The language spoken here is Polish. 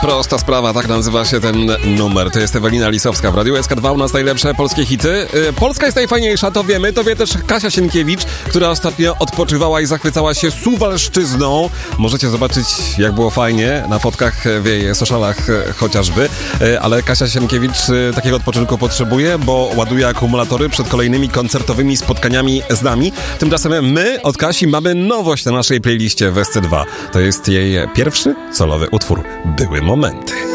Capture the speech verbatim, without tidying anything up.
Prosta sprawa, tak nazywa się ten numer. To jest Ewelina Lisowska w Radiu S K dwa, u nas najlepsze polskie hity. Polska jest najfajniejsza, to wiemy, to wie też Kasia Sienkiewicz, która ostatnio odpoczywała i zachwycała się Suwalszczyzną. Możecie zobaczyć, jak było fajnie na fotkach w jej socialach chociażby, ale Kasia Sienkiewicz takiego odpoczynku potrzebuje, bo ładuje akumulatory przed kolejnymi koncertowymi spotkaniami z nami. Tymczasem my od Kasi mamy nowość na naszej playliście w S C dwa. To jest jej pierwszy solowy utwór Były momenty.